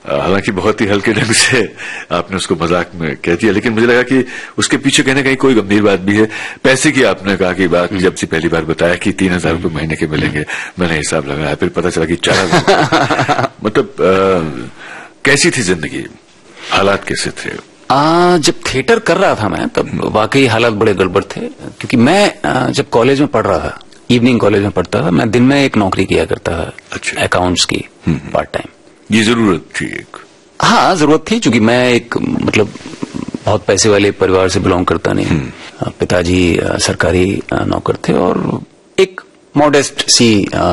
हालांकि बहुत ही हल्के ढंग से आपने उसको मजाक में कह दिया, लेकिन मुझे लगा कि उसके पीछे कहने कहीं कोई गंभीर बात भी है। पैसे की आपने कहा कि बात जब से पहली बार बताया कि 3,000 रुपये महीने के मिलेंगे, मैंने हिसाब लगाया, फिर पता चला कि 4,000। मतलब कैसी थी जिंदगी, हालात कैसे थे? जब थिएटर कर रहा था मैं, तब वाकई हालात बड़े गड़बड़ थे, क्योंकि मैं जब कॉलेज में पढ़ रहा था, इवनिंग कॉलेज में पढ़ता था, मैं दिन में एक नौकरी किया करता था। अच्छा। अकाउंट्स की पार्ट टाइम। ये जरूरत थी एक? हाँ, जरूरत थी, क्योंकि मैं एक मतलब बहुत पैसे वाले परिवार से बिलोंग करता नहीं। पिताजी सरकारी नौकर थे और एक मॉडेस्ट सी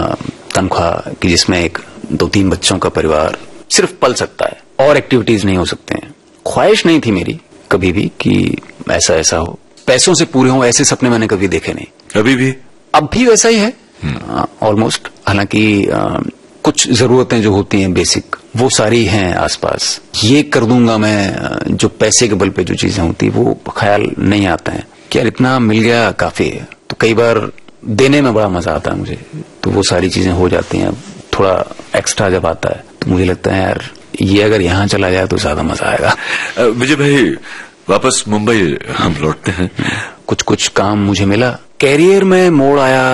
तनख्वाह की, जिसमें एक 2-3 बच्चों का परिवार सिर्फ पल सकता है और एक्टिविटीज नहीं हो सकते हैं। ख्वाहिश नहीं थी मेरी कभी भी कि ऐसा ऐसा हो, पैसों से पूरे हों, ऐसे सपने मैंने कभी देखे नहीं। अभी भी? अब भी वैसा ही है ऑलमोस्ट। हालांकि कुछ जरूरतें जो होती हैं बेसिक, वो सारी हैं आसपास। ये कर दूंगा मैं, जो पैसे के बल पे जो चीजें होती है, वो ख्याल नहीं आता है कि यार इतना मिल गया काफी है। तो कई बार देने में बड़ा मजा आता है मुझे, तो वो सारी चीजें हो जाती हैं। थोड़ा एक्स्ट्रा जब आता है तो मुझे लगता है यार ये अगर यहाँ चला जाए तो ज्यादा मजा आएगा। विजय भाई, वापस मुंबई हम लौटते हैं। कुछ काम मुझे मिला, कैरियर में मोड़ आया।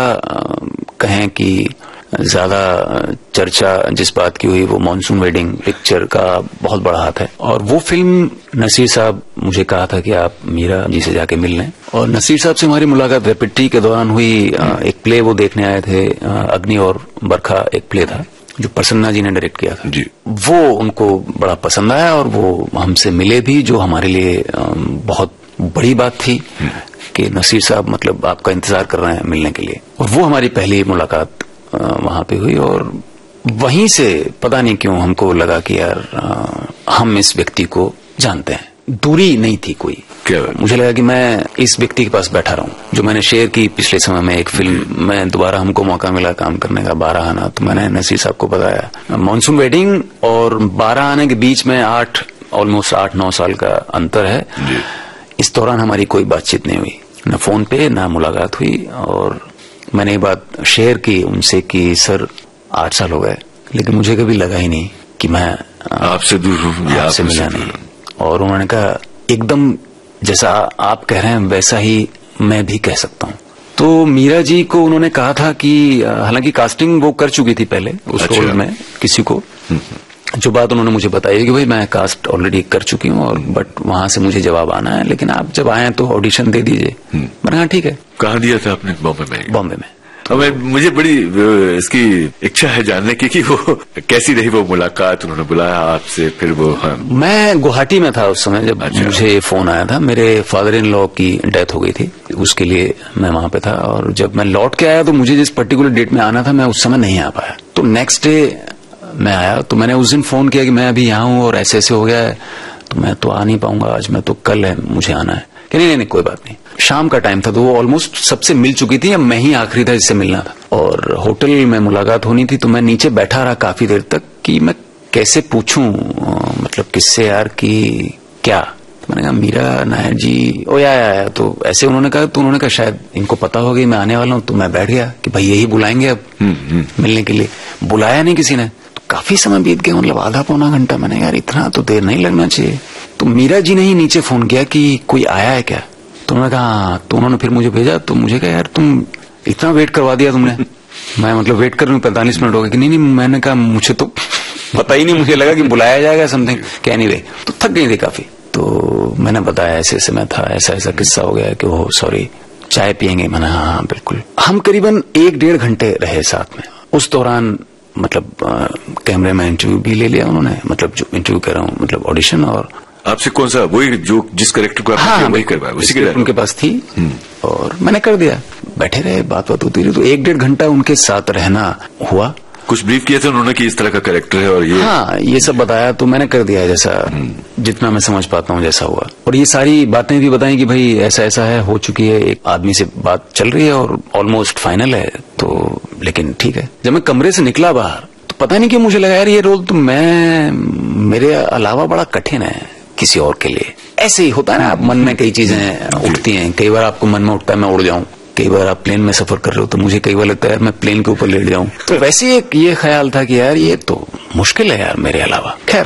कहें कि ज्यादा चर्चा जिस बात की हुई, वो मॉनसून वेडिंग पिक्चर का बहुत बड़ा हाथ है। और वो फिल्म नसीर साहब मुझे कहा था कि आप मीरा जी से जाके मिल लें, और नसीर साहब से हमारी मुलाकात रेपिटी के दौरान हुई। एक प्ले वो देखने आए थे, अग्नि और बरखा एक प्ले था जो प्रसन्ना जी ने डायरेक्ट किया था जी। वो उनको बड़ा पसंद आया और वो हमसे मिले भी, जो हमारे लिए बहुत बड़ी बात थी कि नसीर साहब मतलब आपका इंतजार कर रहे हैं मिलने के लिए। और वो हमारी पहली मुलाकात वहां पे हुई, और वहीं से पता नहीं क्यों हमको लगा कि यार हम इस व्यक्ति को जानते हैं। दूरी नहीं थी कोई। क्या? मुझे लगा कि मैं इस व्यक्ति के पास बैठा रहूं, जो मैंने शेयर की पिछले समय में एक फिल्म में। दोबारा हमको मौका मिला काम करने का, 12 आना। तो मैंने नसीर साहब को बताया। मॉनसून वेडिंग और 12 आने के बीच में ऑलमोस्ट 8-9 साल का अंतर है। इस दौरान हमारी कोई बातचीत नहीं हुई, न फोन पे न मुलाकात हुई। और मैंने ये बात शेयर की उनसे कि सर 8 साल हो गए, लेकिन मुझे कभी लगा ही नहीं कि मैं आपसे दूर हूं या आपसे मिला नहीं। और उन्होंने कहा एकदम जैसा आप कह रहे हैं वैसा ही मैं भी कह सकता हूं। तो मीरा जी को उन्होंने कहा था कि हालांकि कास्टिंग वो कर चुकी थी पहले उस रोल में किसी को। जो बात उन्होंने मुझे बताई कि भाई मैं कास्ट ऑलरेडी कर चुकी हूँ, और बट वहां से मुझे जवाब आना है, लेकिन आप जब आए तो ऑडिशन दे दीजिए। मैंने कहा ठीक है। कहाँ दिया था आपने? बॉम्बे में? बॉम्बे में। तो मुझे बड़ी इसकी इच्छा है जानने की कि वो कैसी रही वो मुलाकात। उन्होंने बुलाया आपसे, फिर वो? हाँ। मैं गुवाहाटी में था उस समय जब मुझे फोन आया था। मेरे फादर इन लॉ की डेथ हो गई थी, उसके लिए मैं वहां पे था। और जब मैं लौट के आया तो मुझे जिस पर्टिकुलर डेट में आना था मैं उस समय नहीं आ पाया। तो नेक्स्ट डे मैं आया, तो मैंने उस दिन फोन किया कि मैं अभी यहाँ हूँ और ऐसे ऐसे हो गया है, तो मैं तो आ नहीं पाऊंगा आज, मैं तो कल है मुझे आना है। कि नहीं कोई बात नहीं। शाम का टाइम था, तो वो ऑलमोस्ट सबसे मिल चुकी थी, या मैं ही आखिरी था जिससे मिलना था। और होटल में मुलाकात होनी थी, तो मैं नीचे बैठा रहा काफी देर तक कि मैं कैसे पूछूं, मतलब किससे यार कि क्या। तो मैंने कहा मीरा नायर जी, ओ या तो ऐसे उन्होंने कहा। तो उन्होंने कहा शायद इनको पता होगी मैं आने वाला हूँ। तो मैं बैठ गया कि भाई यही बुलाएंगे अब मिलने के लिए। बुलाया नहीं किसी ने। काफी समय बीत गया, मतलब आधा-पौना घंटा। मैंने यार इतना तो देर नहीं लगना चाहिए। तो मीरा जी ने ही नीचे फोन किया कि कोई आया है क्या। तो उन्होंने कहा। तो उन्होंने फिर मुझे भेजा। तो मुझे कहा यार तुम इतना वेट करवा दिया तुमने। मैं मतलब वेट कर रही हूँ 45 मिनट हो गए। कि नहीं मैंने कहा मुझे तो पता ही नहीं, मुझे लगा कि बुलाया जाएगा समथिंग। क्या नहीं वे तो थक गई थी काफी। तो मैंने बताया ऐसे ऐसे मैं था, ऐसा ऐसा किस्सा हो गया कि वो सॉरी चाय पियेंगे। मैंने हाँ बिल्कुल। हम करीबन 1-1.5 घंटे रहे साथ में। उस दौरान मतलब कैमरे में इंटरव्यू भी ले लिया उन्होंने, मतलब जो इंटरव्यू कर रहा हूँ मतलब ऑडिशन। और आपसे कौन सा? वही जो जिस कैरेक्टर को आपने वही करवाया, उसी के उनके पास थी और मैंने कर दिया। बैठे रहे, बात होती रही। तो 1-1.5 घंटा उनके साथ रहना हुआ। कुछ ब्रीफ किया था उन्होंने कि इस तरह का कैरेक्टर है और ये? हाँ, ये सब बताया। तो मैंने कर दिया जैसा जितना मैं समझ पाता हूँ जैसा हुआ। और ये सारी बातें भी बताई कि भाई ऐसा ऐसा है, हो चुकी है, एक आदमी से बात चल रही है और ऑलमोस्ट फाइनल है। तो लेकिन ठीक है। जब मैं कमरे से निकला बाहर तो पता नहीं क्यों मुझे लगा यार ये रोल तो मेरे अलावा बड़ा कठिन है किसी और के लिए। ऐसे ही होता है ना, आप मन में कई चीजें उठती हैं। कई बार आपको मन में उठता है मैं उड़ जाऊं, कई बार आप प्लेन में सफर कर रहे हो तो मुझे कई बार लगता है यार मैं प्लेन के ऊपर लेट जाऊं। तो वैसे एक ये ख्याल था कि यार ये तो मुश्किल है यार मेरे अलावा। खैर